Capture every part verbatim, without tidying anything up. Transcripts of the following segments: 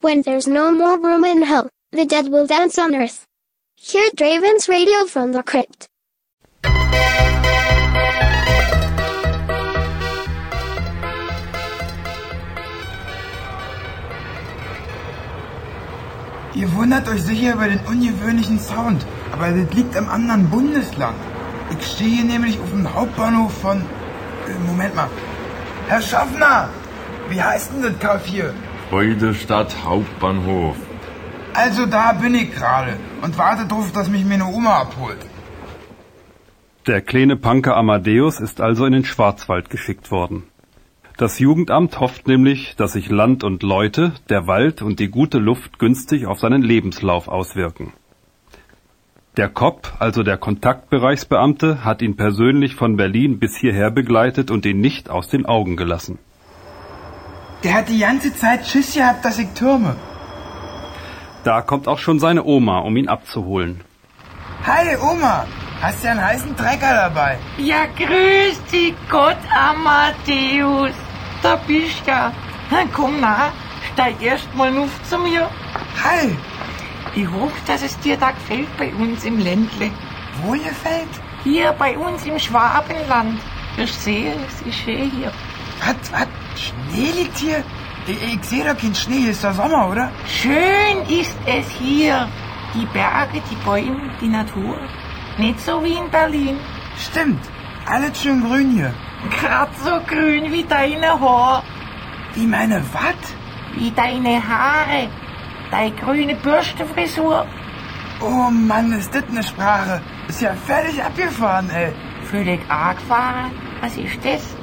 When there's no more room in hell, the dead will dance on earth. Hear Draven's radio from the crypt. Ihr wundert euch sicher über den ungewöhnlichen Sound, aber das liegt im anderen Bundesland. Ich stehe hier nämlich auf dem Hauptbahnhof von... Äh, Moment mal. Herr Schaffner, wie heißt denn das Kaff hier? Freudenstadt Hauptbahnhof. Also da bin ich gerade und warte drauf, dass mich meine Oma abholt. Der kleine Punker Amadeus ist also in den Schwarzwald geschickt worden. Das Jugendamt hofft nämlich, dass sich Land und Leute, der Wald und die gute Luft günstig auf seinen Lebenslauf auswirken. Der K O P, also der Kontaktbereichsbeamte, hat ihn persönlich von Berlin bis hierher begleitet und ihn nicht aus den Augen gelassen. Der hat die ganze Zeit Schiss gehabt, dass ich türme. Da kommt auch schon seine Oma, um ihn abzuholen. Hi Oma, hast du einen heißen Trecker dabei? Ja, grüß dich Gott, Amadeus. Da bist ja. Komm nah, steig erst mal auf zu mir. Hi. Ich hoffe, dass es dir da gefällt bei uns im Ländle. Wo gefällt? Hier bei uns im Schwabenland. Ich sehe, es ist schön hier. Was, was? Schnee liegt hier? Ich, ich sehe doch keinen Schnee, ist doch Sommer, oder? Schön ist es hier. Die Berge, die Bäume, die Natur. Nicht so wie in Berlin. Stimmt, alles schön grün hier. Grad so grün wie deine Haare. Wie meine was? Wie deine Haare. Deine grüne Bürstenfrisur. Oh Mann, ist das eine Sprache. Ist ja völlig abgefahren, ey. Völlig abgefahren? Was ist das?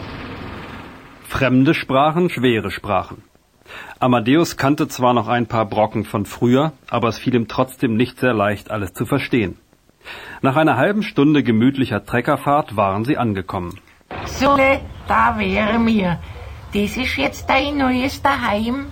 Fremde Sprachen, schwere Sprachen. Amadeus kannte zwar noch ein paar Brocken von früher, aber es fiel ihm trotzdem nicht sehr leicht, alles zu verstehen. Nach einer halben Stunde gemütlicher Treckerfahrt waren sie angekommen. So, da wäre mir. Das ist jetzt dein neues Daheim.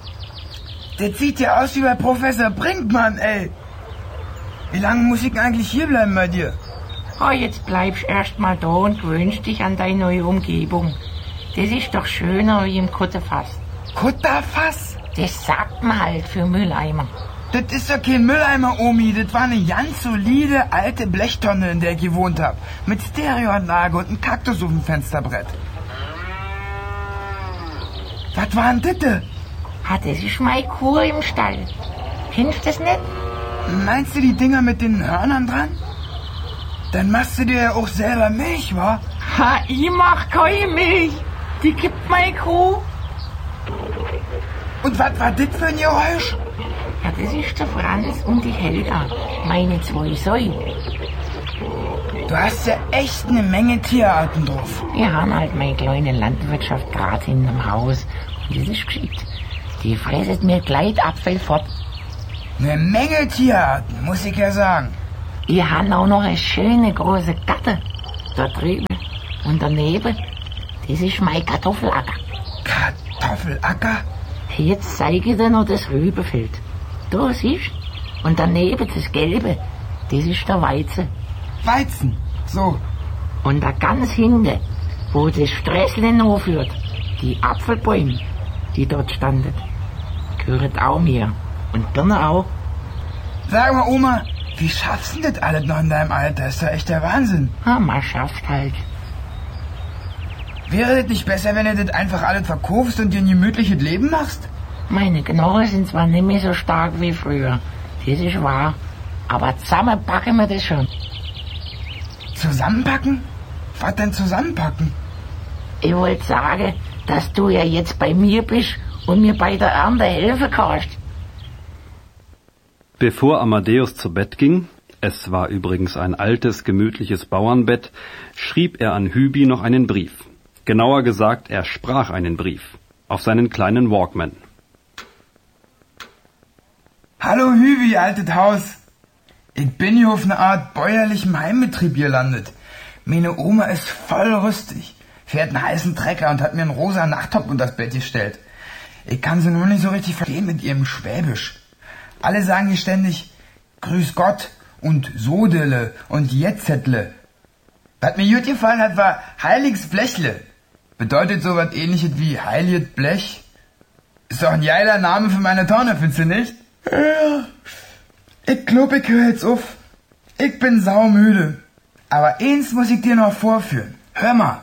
Das sieht ja aus wie bei Professor Brinkmann, ey. Wie lange muss ich eigentlich hierbleiben bei dir? Oh, jetzt bleibst erst mal da und gewöhnst dich an deine neue Umgebung. Das ist doch schöner wie im Kutterfass. Kutterfass? Das sagt man halt für Mülleimer. Das ist doch kein Mülleimer, Omi. Das war eine ganz solide alte Blechtonne, in der ich gewohnt hab. Mit Stereoanlage und einem Kaktus auf dem Fensterbrett. Was war denn das? Ah, das ist meine Kuh im Stall. Kennst du das nicht? Meinst du die Dinger mit den Hörnern dran? Dann machst du dir ja auch selber Milch, wa? Ha, ich mach keine Milch. Die gibt meine Kuh. Und was war das für ein Geräusch? Ja, das ist der Franz und die Helga, meine zwei Säue. Du hast ja echt eine Menge Tierarten drauf. Wir haben halt meine kleine Landwirtschaft gerade hinterm Haus. Und das ist geschickt. Die fresset mir gleich Apfel fort. Eine Menge Tierarten, muss ich ja sagen. Wir haben auch noch eine schöne große Gatte da drüben. Und daneben, das ist mein Kartoffelacker. Kartoffelacker? Jetzt zeige ich dir noch das Rübenfeld. Da siehst du. Und daneben das Gelbe, das ist der Weizen. Weizen, so. Und da ganz hinten, wo das Sträßle noch führt, die Apfelbäume, die dort standen, gehören auch mir. Und Birne auch. Sag mal, Oma, wie schaffst du denn das alles noch in deinem Alter? Ist ja echt der Wahnsinn. Ja, man schafft halt. Wäre das nicht besser, wenn du das einfach alles verkaufst und dir ein gemütliches Leben machst? Meine Knochen sind zwar nicht mehr so stark wie früher, das ist wahr, aber zusammen packen wir das schon. Zusammenpacken? Was denn zusammenpacken? Ich wollte sagen, dass du ja jetzt bei mir bist und mir bei der Ernte helfen kannst. Bevor Amadeus zu Bett ging, es war übrigens ein altes, gemütliches Bauernbett, schrieb er an Hübi noch einen Brief. Genauer gesagt, er sprach einen Brief auf seinen kleinen Walkman. Hallo Hübi, altes Haus. Ich bin hier auf einer Art bäuerlichem Heimbetrieb gelandet. Meine Oma ist voll rüstig, fährt einen heißen Trecker und hat mir einen rosa Nachttopf unter das Bett gestellt. Ich kann sie nur nicht so richtig verstehen mit ihrem Schwäbisch. Alle sagen hier ständig Grüß Gott und Sodele und Jetzetle. Was mir gut gefallen hat, war Heiliges Blechle. Bedeutet so was Ähnliches wie Heiliges Blech. Ist doch ein geiler Name für meine Tonne, findest du nicht? Ja. Ich glaub, ich höre jetzt auf. Ich bin saumüde. Aber eins muss ich dir noch vorführen. Hör mal.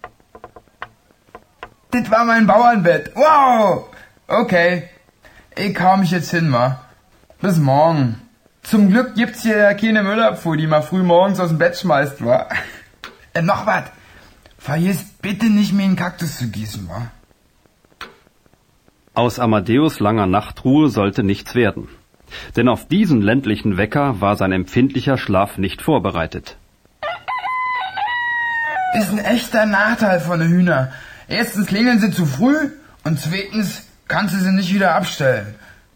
Das war mein Bauernbett. Wow. Okay. Ich hau mich jetzt hin, ma. Bis morgen. Zum Glück gibt's hier ja keine Müllabfuhr, die mal früh morgens aus dem Bett schmeißt, wa? Äh, noch was. Vergiss bitte nicht, mir einen Kaktus zu gießen, wa? Aus Amadeus langer Nachtruhe sollte nichts werden. Denn auf diesen ländlichen Wecker war sein empfindlicher Schlaf nicht vorbereitet. Ist ein echter Nachteil von den Hühnern. Erstens klingeln sie zu früh und zweitens kannst du sie nicht wieder abstellen.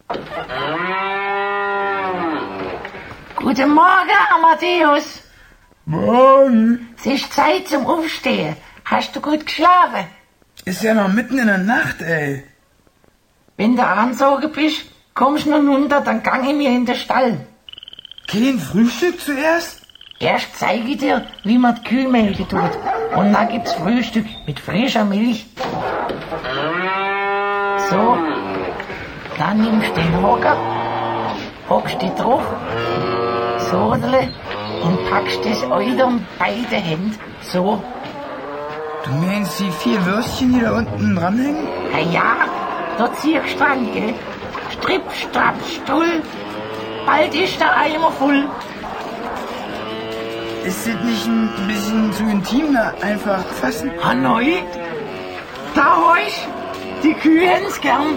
Guten Morgen, Amadeus. Morgen. Es ist Zeit zum Aufstehen. Hast du gut geschlafen? Ist ja noch mitten in der Nacht, ey. Wenn du angezogen bist, kommst du nun runter, dann gang ich mir in den Stall. Kein Frühstück zuerst? Erst zeige ich dir, wie man die Kühe melken tut. Und dann gibt's Frühstück mit frischer Milch. So, dann nimmst du den Hocker, hockst dich drauf, sodele und packst das Euter um beide Hände. So. Du meinst die vier Würstchen, die da unten dranhängen? Na ja, da ziehst du dran, gell? Stripp, strapp, stull. Bald ist der Eimer voll. Ist das nicht ein bisschen zu intim, da einfach fassen? Hanoi, da heuch, die Kühe hätten's gern.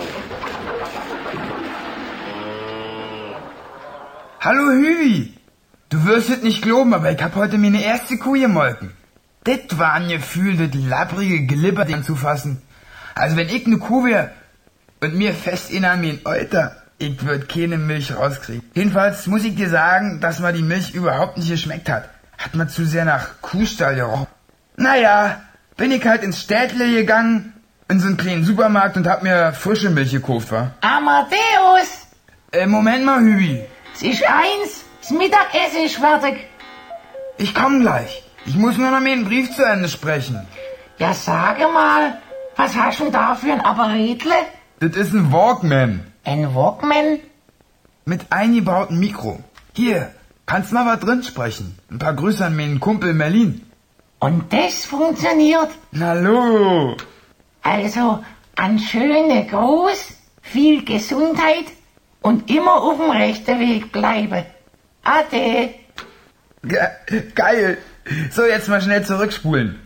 Hallo Hübi, du wirst es nicht glauben, aber ich hab heute meine erste Kuh gemolken. Das war ein Gefühl, das labbrige Glibber anzufassen. Also wenn ich eine Kuh wär und mir fest in an mein Euter, ich würd keine Milch rauskriegen. Jedenfalls muss ich dir sagen, dass mir die Milch überhaupt nicht geschmeckt hat. Hat mir zu sehr nach Kuhstall gerochen. Naja, bin ich halt ins Städtle gegangen, in so einen kleinen Supermarkt und hab mir frische Milch gekauft, wa? Amadeus! Äh, Moment mal, Hübi. Es ist eins, das Mittagessen ist fertig. Ich komm gleich. Ich muss nur noch meinen Brief zu Ende sprechen. Ja, sage mal, was hast du denn da für ein Apparatle? Das ist ein Walkman. Ein Walkman? Mit eingebautem Mikro. Hier, kannst mal was drin sprechen. Ein paar Grüße an meinen Kumpel Merlin. Und das funktioniert? Na lo. Also, an schöne Gruß, viel Gesundheit und immer auf dem rechten Weg bleiben. Ade. Ge geil. So, jetzt mal schnell zurückspulen.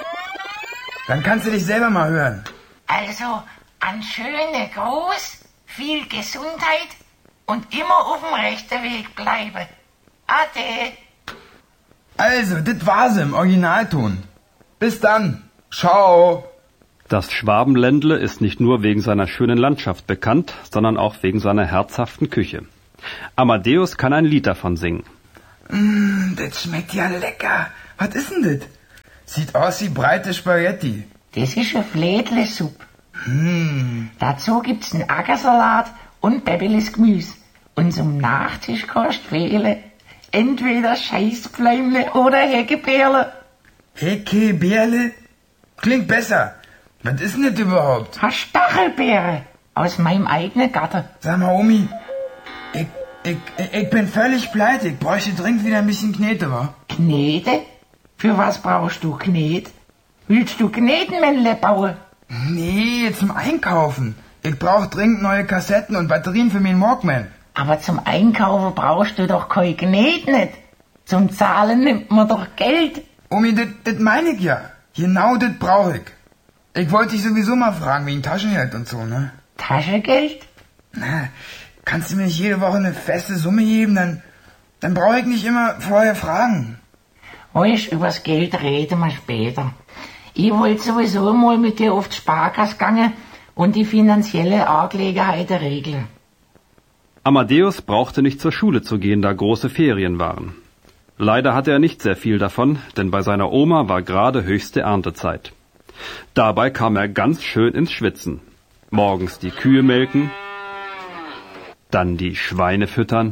Dann kannst du dich selber mal hören. Also, an schöne Gruß, viel Gesundheit und immer auf dem rechten Weg bleiben. Ade. Also, das war's im Originalton. Bis dann. Ciao. Das Schwabenländle ist nicht nur wegen seiner schönen Landschaft bekannt, sondern auch wegen seiner herzhaften Küche. Amadeus kann ein Lied davon singen. Mm, das schmeckt ja lecker. Was ist denn das? Sieht aus wie breite Spaghetti. Das ist eine Fledlesuppe. Hm. Dazu gibt's einen Ackersalat und Bäbeles Gemüse. Und zum Nachtisch kannst du wählen. Entweder Scheißpfleimle oder Heckebeerle. Heckebeerle? Klingt besser. Was ist denn das überhaupt? Eine Stachelbeere aus meinem eigenen Garten. Sag mal, Omi, ich, ich, ich bin völlig pleite. Ich bräuchte dringend wieder ein bisschen Knete, wa? Knete? Für was brauchst du Knet? Willst du Knetenmännle bauen? Nee, zum Einkaufen. Ich brauch dringend neue Kassetten und Batterien für meinen Walkman. Aber zum Einkaufen brauchst du doch kein Knet nicht. Zum Zahlen nimmt man doch Geld. Omi, das meine ich ja. Genau das brauche ich. Ich wollte dich sowieso mal fragen wegen Taschengeld und so, ne? Taschengeld? Na, kannst du mir nicht jede Woche eine feste Summe geben, dann, dann brauche ich nicht immer vorher fragen. Weißt, übers Geld reden wir später. Ich wollte sowieso mal mit dir auf die Sparkasse gehen und die finanzielle Angelegenheiten regeln. Amadeus brauchte nicht zur Schule zu gehen, da große Ferien waren. Leider hatte er nicht sehr viel davon, denn bei seiner Oma war gerade höchste Erntezeit. Dabei kam er ganz schön ins Schwitzen. Morgens die Kühe melken, dann die Schweine füttern,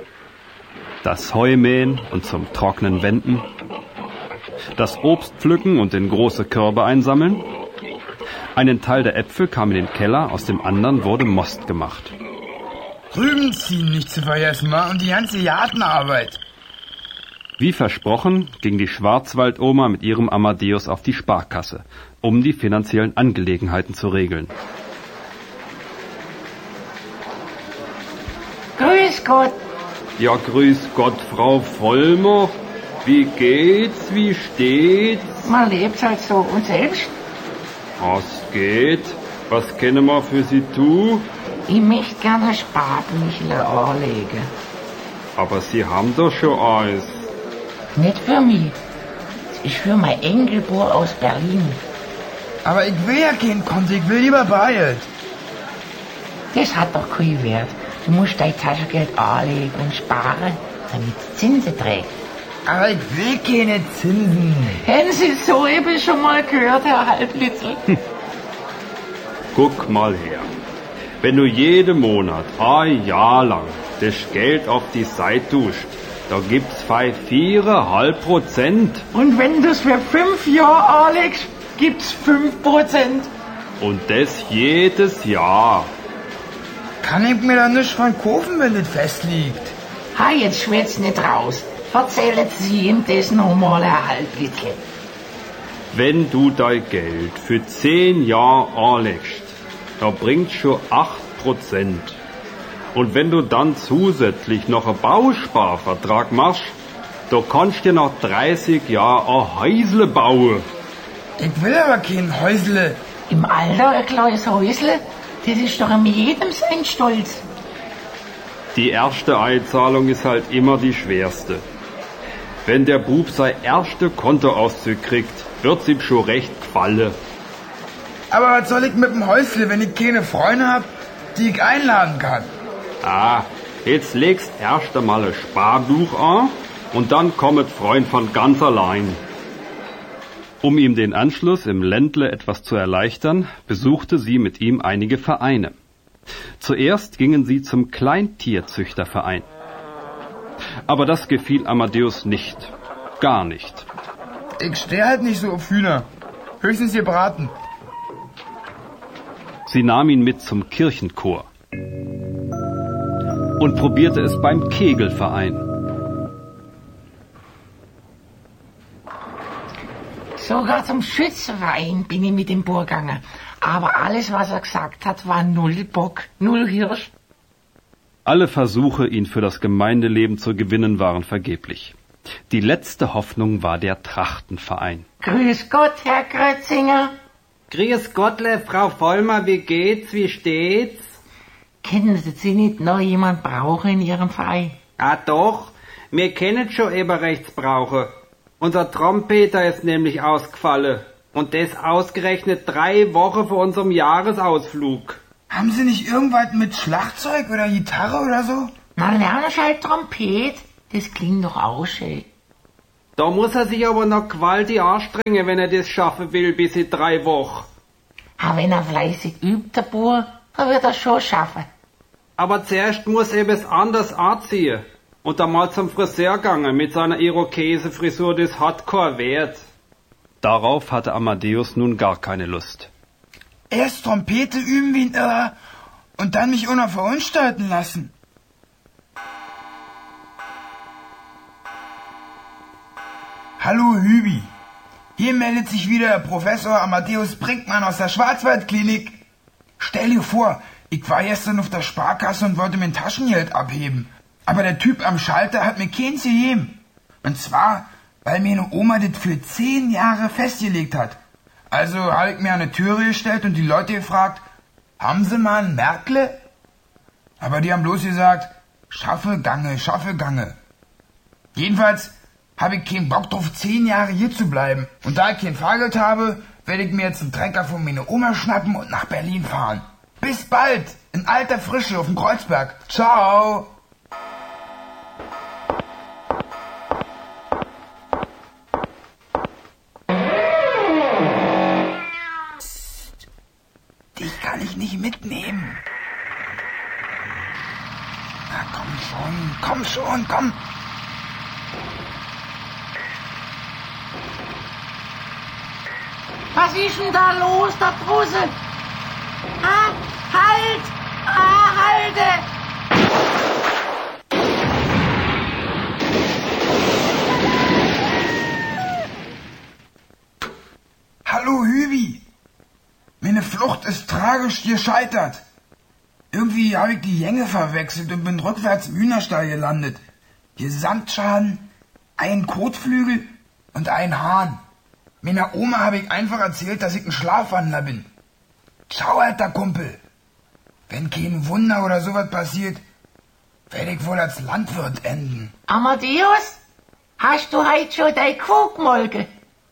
das Heu mähen und zum Trocknen wenden, das Obst pflücken und in große Körbe einsammeln, Einen Teil der Äpfel kam in den Keller, aus dem anderen wurde Most gemacht. Rüben ziehen nicht zu vergessen, ma, und die ganze Gartenarbeit. Wie versprochen ging die Schwarzwaldoma mit ihrem Amadeus auf die Sparkasse, um die finanziellen Angelegenheiten zu regeln. Grüß Gott. Ja, grüß Gott, Frau Vollmer. Wie geht's, wie steht's? Man lebt halt so. Und selbst? Was geht? Was können wir für Sie tun? Ich möchte gerne Sparbüchle anlegen. Aber Sie haben doch schon alles. Nicht für mich. Das ist für mein Enkelbub aus Berlin. Aber ich will ja kein Konto, ich will lieber Bargeld. Das hat doch keinen Wert. Du musst dein Taschengeld anlegen und sparen, damit es Zinsen trägt. Aber ich will keine Zinsen. Hätten Sie so eben schon mal gehört, Herr Halblitzel? Guck mal her. Wenn du jeden Monat ein Jahr lang das Geld auf die Seite tust, da gibt's bei viereinhalb Prozent. Und wenn du es für fünf Jahre anlegst, gibt's fünf Prozent. Und das jedes Jahr. Kann ich mir da nicht von kaufen, wenn das festliegt? Ha, jetzt schwätz nicht raus. Erzählen Sie ihm das nochmal, Herr Halblitzel. Wenn du dein Geld für zehn Jahre anlegst, da bringt's schon acht Prozent. Und wenn du dann zusätzlich noch einen Bausparvertrag machst, da kannst du dir nach dreißig Jahren ein Häusle bauen. Ich will aber kein Häusle. Im Alter ein kleines Häusle, das ist doch an jedem sein Stolz. Die erste Einzahlung ist halt immer die schwerste. Wenn der Bub sein erste Kontoauszug kriegt, wird's ihm schon recht gefallen. Aber was soll ich mit dem Häusle, wenn ich keine Freunde hab, die ich einladen kann? Ah, jetzt legst erst einmal ein Sparbuch an und dann kommt Freund von ganz allein. Um ihm den Anschluss im Ländle etwas zu erleichtern, besuchte sie mit ihm einige Vereine. Zuerst gingen sie zum Kleintierzüchterverein. Aber das gefiel Amadeus nicht. Gar nicht. Ich stehe halt nicht so auf Hühner. Höchstens gebraten. Sie nahm ihn mit zum Kirchenchor und probierte es beim Kegelverein. Sogar zum Schützenverein bin ich mit dem Bub gegangen. Aber alles, was er gesagt hat, war null Bock, null Hirsch. Alle Versuche, ihn für das Gemeindeleben zu gewinnen, waren vergeblich. Die letzte Hoffnung war der Trachtenverein. Grüß Gott, Herr Grötzinger. Grüß Gottle, Frau Vollmer, wie geht's, wie steht's? Kennen Sie nicht noch jemand brauchen in Ihrem Verein? Ah doch, wir kennen schon eben rechts brauchen. Unser Trompeter ist nämlich ausgefallen. Und das ausgerechnet drei Wochen vor unserem Jahresausflug. Haben Sie nicht irgendwas mit Schlagzeug oder Gitarre oder so? Na, lernst halt Trompet. Das klingt doch auch schön. Da muss er sich aber noch gewaltig anstrengen, wenn er das schaffen will, bis in drei Wochen. Aber wenn er fleißig übt, der Bub, dann wird er schon schaffen. Aber zuerst muss er etwas anders anziehen. Und dann mal zum Friseur gegangen mit seiner Irokese-Frisur, das hat keinen Wert. Darauf hatte Amadeus nun gar keine Lust. Erst Trompete üben wie ein Irrer und dann mich auch noch verunstalten lassen. Hallo Hübi, hier meldet sich wieder Professor Amadeus Brinkmann aus der Schwarzwaldklinik. Stell dir vor, ich war gestern auf der Sparkasse und wollte mein Taschengeld abheben. Aber der Typ am Schalter hat mir keins gegeben. Und zwar, weil mir eine Oma das für zehn Jahre festgelegt hat. Also habe ich mir an eine Türe gestellt und die Leute gefragt, haben Sie mal ein Märkle? Aber die haben bloß gesagt, schaffe Gange, schaffe Gange. Jedenfalls habe ich keinen Bock drauf, zehn Jahre hier zu bleiben. Und da ich kein Fahrgeld habe, werde ich mir jetzt einen Trecker von meiner Oma schnappen und nach Berlin fahren. Bis bald, in alter Frische auf dem Kreuzberg. Ciao! Die kann ich nicht mitnehmen. Na komm schon, komm schon, komm. Was ist denn da los da draußen? Ah, halt! Ah, halte! Hallo Hübi! Meine Flucht ist tragisch gescheitert. Irgendwie habe ich die Gänge verwechselt und bin rückwärts im Hühnerstall gelandet. Gesamtschaden, ein Kotflügel und ein Hahn. Meiner Oma habe ich einfach erzählt, dass ich ein Schlafwandler bin. Ciao, alter Kumpel. Wenn kein Wunder oder sowas passiert, werde ich wohl als Landwirt enden. Amadeus, hast du heute schon dein Kuh gemolken?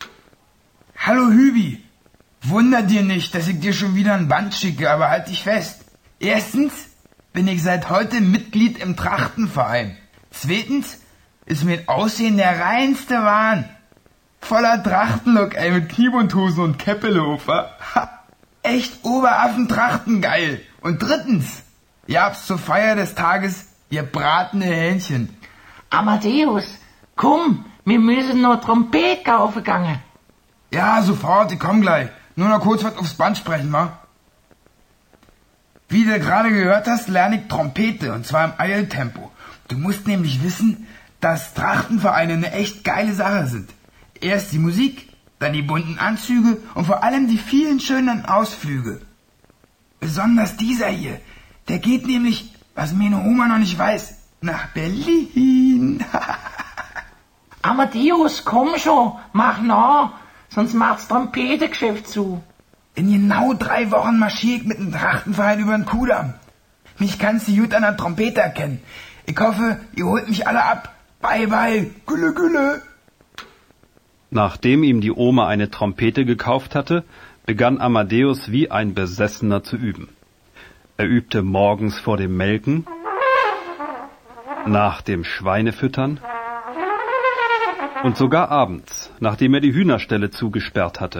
Hallo Hübi. Wunder dir nicht, dass ich dir schon wieder ein Band schicke, aber halt dich fest. Erstens bin ich seit heute Mitglied im Trachtenverein. Zweitens ist mir Aussehen der reinste Wahn. Voller Trachtenlook, ey, mit Kniebundhosen und Käppelhof, wa? Ha, echt Oberaffen-Trachten geil. Und drittens, ihr habt's zur Feier des Tages gebratene Hähnchen. Amadeus, komm, wir müssen noch Trompet kaufen gegangen. Ja, sofort, ich komm gleich. Nur noch kurz was aufs Band sprechen, wa? Wie du gerade gehört hast, lerne ich Trompete, und zwar im Eiltempo. Du musst nämlich wissen, dass Trachtenvereine eine echt geile Sache sind. Erst die Musik, dann die bunten Anzüge und vor allem die vielen schönen Ausflüge. Besonders dieser hier, der geht nämlich, was meine Oma noch nicht weiß, nach Berlin. Amadeus, komm schon, mach nach, sonst macht's Trompetengeschäft zu. In genau drei Wochen marschiere ich mit dem Trachtenverein über den Kudamm. Mich kannst du gut an der Trompete erkennen. Ich hoffe, ihr holt mich alle ab. Bye, bye, Gülle, Gülle. Nachdem ihm die Oma eine Trompete gekauft hatte, begann Amadeus wie ein Besessener zu üben. Er übte morgens vor dem Melken, nach dem Schweinefüttern und sogar abends, nachdem er die Hühnerställe zugesperrt hatte.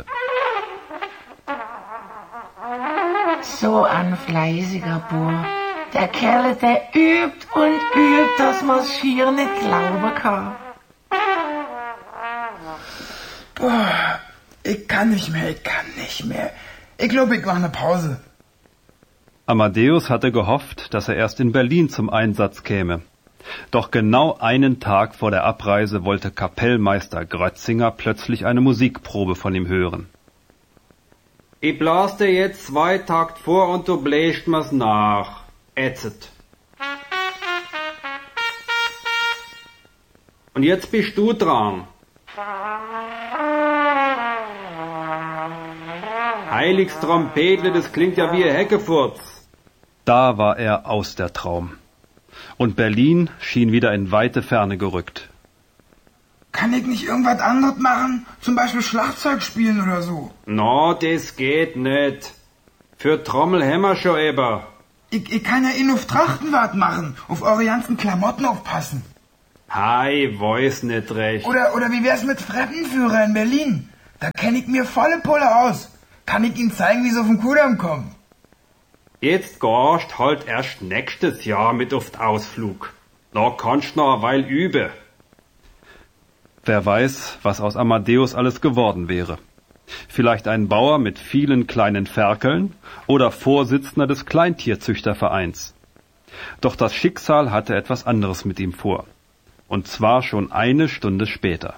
So ein fleißiger Bub. Der Kerl, der übt und übt, dass man's schier nicht glauben kann. Boah, ich kann nicht mehr, ich kann nicht mehr. Ich glaube, ich mache eine Pause. Amadeus hatte gehofft, dass er erst in Berlin zum Einsatz käme. Doch genau einen Tag vor der Abreise wollte Kapellmeister Grötzinger plötzlich eine Musikprobe von ihm hören. Ich blas dir jetzt zwei Takt vor und du bläst mir's nach. Ätzet. Und jetzt bist du dran. Heiligs Trompetle, das klingt ja wie ein Heckefurz. Da war er aus der Traum. Und Berlin schien wieder in weite Ferne gerückt. Kann ich nicht irgendwas anderes machen? Zum Beispiel Schlagzeug spielen oder so? No, das geht nicht. Für Trommel haben wir schon eben. Ich, ich kann ja eh nur auf Trachtenwart machen, auf eure ganzen Klamotten aufpassen. Hi, weiß nicht recht. Oder, oder wie wär's mit Fremdenführer in Berlin? Da kenne ich mir volle Pulle aus. Kann ich Ihnen zeigen, wie sie auf den Kudamm kommen? Jetzt gehst halt erst nächstes Jahr mit auf den Ausflug. Da kannst du noch eine Weile üben. Wer weiß, was aus Amadeus alles geworden wäre. Vielleicht ein Bauer mit vielen kleinen Ferkeln oder Vorsitzender des Kleintierzüchtervereins. Doch das Schicksal hatte etwas anderes mit ihm vor. Und zwar schon eine Stunde später.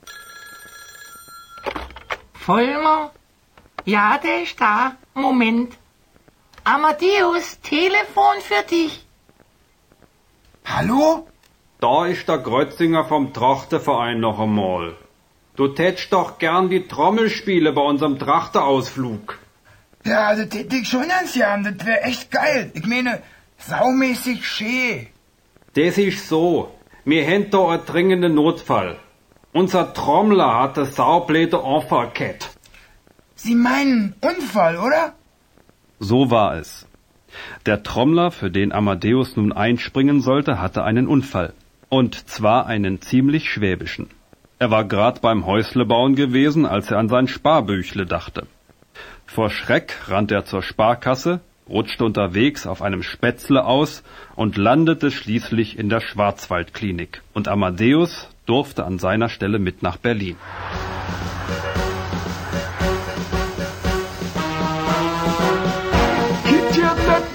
Vollmer? Ja, der ist da. Moment. Amadeus, Telefon für dich. Hallo? Da ist der Grötzinger vom Trachtenverein noch einmal. Du tätst doch gern die Trommel spielen bei unserem Trachtenausflug. Ja, das hätte ich schon ganz gern. Das wäre echt geil. Ich meine, saumäßig schön. Das ist so. Wir haben da einen dringenden Notfall. Unser Trommler hat eine saubläde Unfall gehabt. Sie meinen Unfall, oder? So war es. Der Trommler, für den Amadeus nun einspringen sollte, hatte einen Unfall. Und zwar einen ziemlich schwäbischen. Er war grad beim Häuslebauen gewesen, als er an sein Sparbüchle dachte. Vor Schreck rannte er zur Sparkasse, rutschte unterwegs auf einem Spätzle aus und landete schließlich in der Schwarzwaldklinik. Und Amadeus durfte an seiner Stelle mit nach Berlin.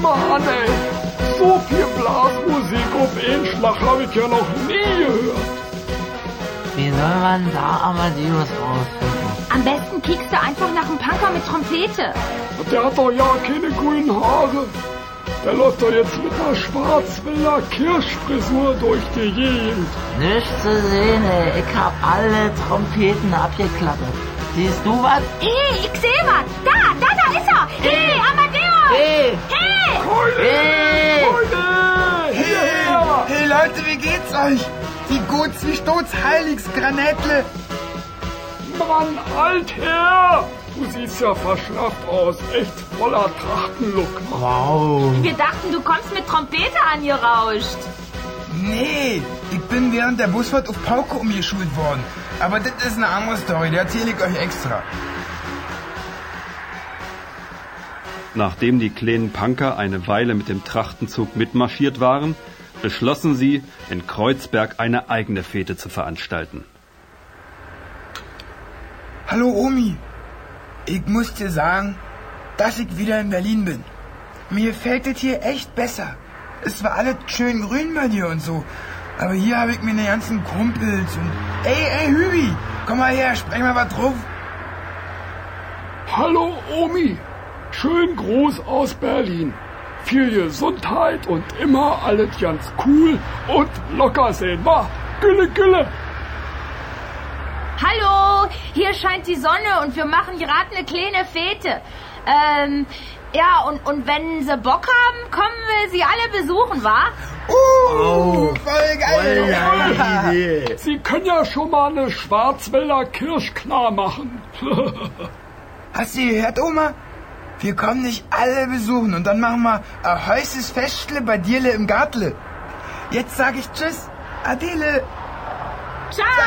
Mann, ey. So viel Blasmusik auf einen Schlag habe ich ja noch nie gehört. Wie soll man da Amadeus rausfinden? Am besten kiekst du einfach nach einem Punker mit Trompete. Der hat doch ja keine grünen Haare. Der läuft doch jetzt mit einer Schwarzwälder Kirschfrisur durch die Gegend. Nichts zu sehen, ey. Ich hab alle Trompeten abgeklappert. Siehst du was? Hey, ich seh was. Da, da, da ist er. Hey, Amadeus. Hey. Hey. Keule! Hey. Keule! Hierher! Hey Leute, wie geht's euch? Die Guts wie Stoß Heiligs Granetle. Mann, Alter! Du siehst ja verschnappt aus. Echt voller Trachtenlook. Wow. Wir dachten, du kommst mit Trompete angerauscht. Nee, ich bin während der Busfahrt auf Pauke umgeschult worden. Aber das ist eine andere Story, die erzähle ich euch extra. Nachdem die kleinen Punker eine Weile mit dem Trachtenzug mitmarschiert waren, beschlossen sie, in Kreuzberg eine eigene Fete zu veranstalten. Hallo Omi, ich muss dir sagen, dass ich wieder in Berlin bin. Mir gefällt es hier echt besser. Es war alles schön grün bei dir und so. Aber hier habe ich meine ganzen Kumpels und... Ey, ey, Hübi, komm mal her, sprech mal was drauf. Hallo Omi, schön Gruß aus Berlin. Viel Gesundheit und immer alles ganz cool und locker sehen, wa? Gülle, Gülle. Hallo, hier scheint die Sonne und wir machen gerade eine kleine Fete. Ähm, ja, und, und wenn sie Bock haben, kommen wir sie alle besuchen, wa? Uh, voll geil. Ja. Sie können ja schon mal eine Schwarzwälder Kirsch klar machen. Hast du gehört, Oma? Wir kommen nicht alle besuchen und dann machen wir ein heißes Festle bei Dirle im Gartle. Jetzt sag ich Tschüss, Adele. Ciao.